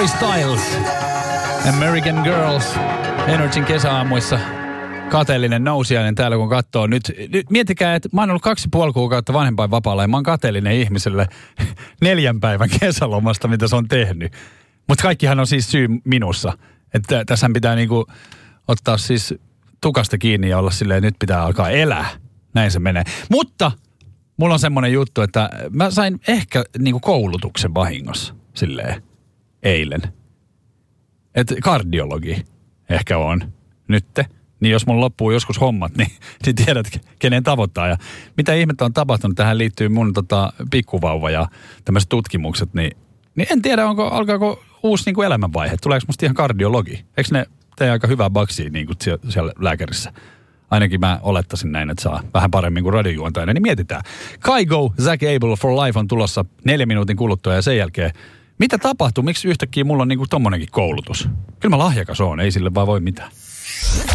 Harry Styles, American Girls, Energyn kesäaamuissa. Kateellinen nousiainen täällä kun katsoo. Nyt miettikää, että mä oon ollut 2,5 kuukautta vanhempainvapaalla ja mä oon kateellinen ihmiselle 4 päivän kesälomasta, mitä se on tehnyt. Mutta kaikkihan on siis syy minussa. Että tässä pitää niinku ottaa siis tukasta kiinni ja olla silleen, nyt pitää alkaa elää. Näin se menee. Mutta mulla on semmoinen juttu, että mä sain ehkä niinku koulutuksen vahingossa silleen eilen. Että kardiologi ehkä on nytte. Niin jos mulla loppuu joskus hommat, niin tiedät, kenen tavoittaa. Ja mitä ihmettä on tapahtunut, tähän liittyy mun pikkuvauva ja tämmöiset tutkimukset, niin en tiedä, alkaako uusi niin kuin elämänvaihe. Tuleeko musta ihan kardiologi? Eikö ne tee aika hyvää baksia niin kuin siellä lääkärissä? Ainakin mä olettaisin näin, että saa vähän paremmin kuin radiojuontainen, niin mietitään. Kygo, Zach Abel for Life on tulossa 4 minuutin kuluttua ja sen jälkeen, mitä tapahtuu? Miksi yhtäkkiä mulla on niin kuin tommonenkin koulutus? Kyllä mä lahjakas oon, ei sille vaan voi mitään.